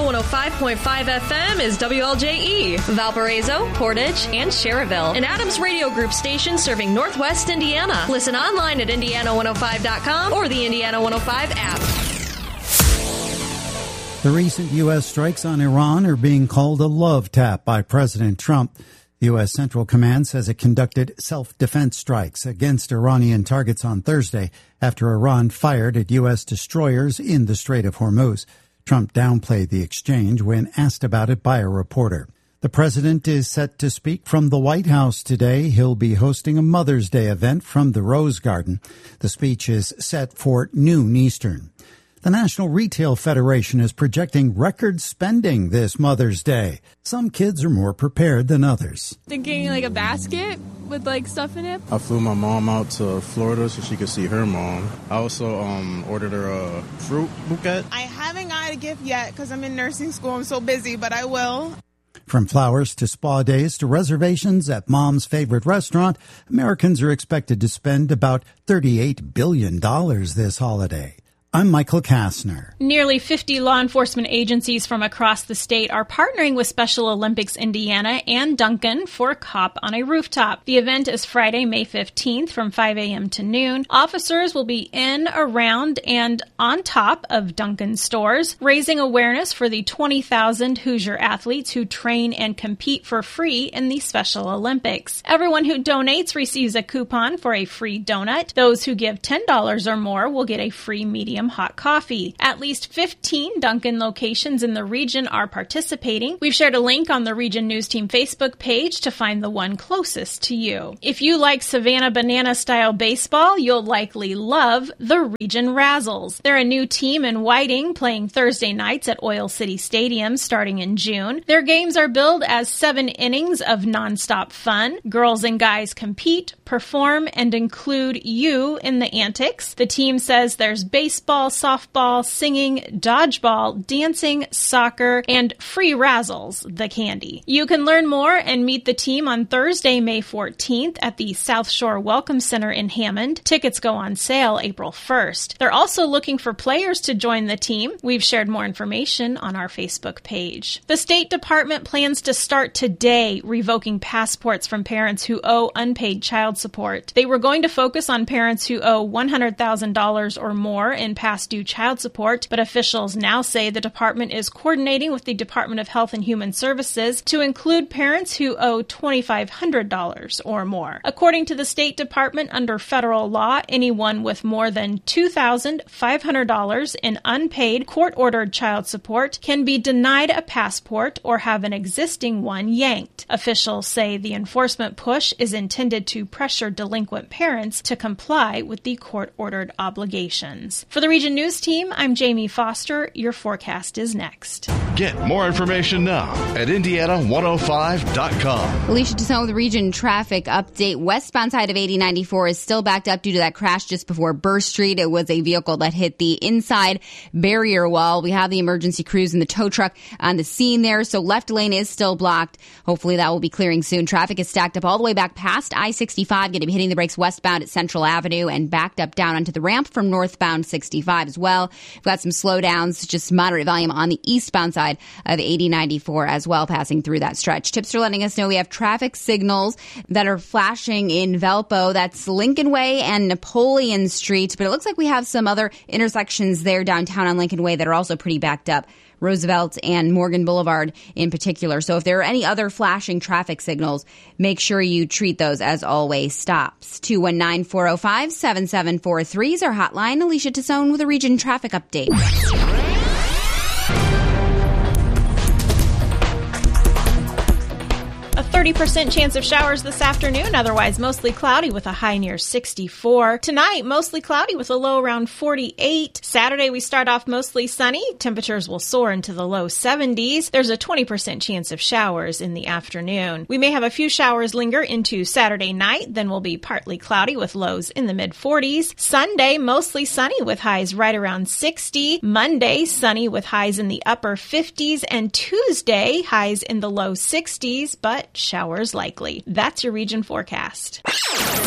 105.5 FM is WLJE, Valparaiso, Portage, and Cherryville, an Adams Radio Group station serving Northwest Indiana. Listen online at Indiana105.com or the Indiana 105 app. The recent U.S. strikes on Iran are being called a love tap by President Trump. The U.S. Central Command says it conducted self-defense strikes against Iranian targets on Thursday after Iran fired at U.S. destroyers in the Strait of Hormuz. Trump downplayed the exchange when asked about it by a reporter. The president is set to speak from the White House today. He'll be hosting a Mother's Day event from the Rose Garden. The speech is set for noon Eastern. The National Retail Federation is projecting record spending this Mother's Day. Some kids are more prepared than others. Thinking like a basket with like stuff in it. I flew my mom out to Florida so she could see her mom. I also ordered her a fruit bouquet. I haven't got a gift yet because I'm in nursing school. I'm so busy, but I will. From flowers to spa days to reservations at mom's favorite restaurant, Americans are expected to spend about $38 billion this holiday. I'm Michael Kastner. Nearly 50 law enforcement agencies from across the state are partnering with Special Olympics Indiana and Dunkin' for Cop on a Rooftop. The event is Friday, May 15th from 5 a.m. to noon. Officers will be in, around, and on top of Dunkin' stores, raising awareness for the 20,000 Hoosier athletes who train and compete for free in the Special Olympics. Everyone who donates receives a coupon for a free donut. Those who give $10 or more will get a free medium hot coffee. At least 15 Dunkin' locations in the region are participating. We've shared a link on the Region News Team Facebook page to find the one closest to you. If you like Savannah Banana style baseball, you'll likely love the Region Razzles. They're a new team in Whiting playing Thursday nights at Oil City Stadium starting in June. Their games are billed as 7 innings of nonstop fun. Girls and guys compete, perform, and include you in the antics. The team says there's baseball, softball, singing, dodgeball, dancing, soccer, and free Razzles, the candy. You can learn more and meet the team on Thursday, May 14th at the South Shore Welcome Center in Hammond. Tickets go on sale April 1st. They're also looking for players to join the team. We've shared more information on our Facebook page. The State Department plans to start today revoking passports from parents who owe unpaid child support. They were going to focus on parents who owe $100,000 or more in past due child support, but officials now say the department is coordinating with the Department of Health and Human Services to include parents who owe $2,500 or more. According to the State Department, under federal law, anyone with more than $2,500 in unpaid court-ordered child support can be denied a passport or have an existing one yanked. Officials say the enforcement push is intended to pressure delinquent parents to comply with the court-ordered obligations. For the Region News Team, I'm Jamie Foster. Your forecast is next. Get more information now at Indiana105.com. Alicia Tassone with the Region Traffic Update. Westbound side of 8094 is still backed up due to that crash just before Burr Street. It was a vehicle that hit the inside barrier wall. We have the emergency crews and the tow truck on the scene there, so left lane is still blocked. Hopefully that will be clearing soon. Traffic is stacked up all the way back past I-65, going to be hitting the brakes westbound at Central Avenue and backed up down onto the ramp from northbound 65 as well. We've got some slowdowns, just moderate volume on the eastbound side of 8094 as well, passing through that stretch. Tips are letting us know we have traffic signals that are flashing in Valpo. That's Lincoln Way and Napoleon Street, but it looks like we have some other intersections there downtown on Lincoln Way that are also pretty backed up. Roosevelt and Morgan Boulevard in particular. So if there are any other flashing traffic signals, make sure you treat those as always stops. 219-405-7743 is our hotline. Alicia Tassone with a Region Traffic Update. A 30% chance of showers this afternoon, otherwise mostly cloudy with a high near 64. Tonight, mostly cloudy with a low around 48. Saturday, we start off mostly sunny. Temperatures will soar into the low 70s. There's a 20% chance of showers in the afternoon. We may have a few showers linger into Saturday night, then we'll be partly cloudy with lows in the mid-40s. Sunday, mostly sunny with highs right around 60. Monday, sunny with highs in the upper 50s. And Tuesday, highs in the low 60s, but showers likely. That's your region forecast.